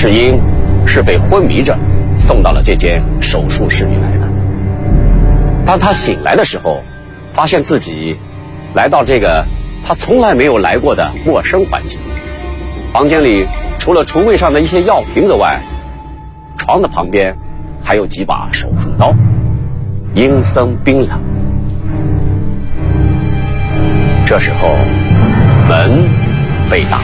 世英是被昏迷着送到了这间手术室里来的。当他醒来的时候，发现自己来到这个他从来没有来过的陌生环境。房间里除了橱柜上的一些药瓶子外，床的旁边还有几把手术刀，阴森冰冷。这时候门被打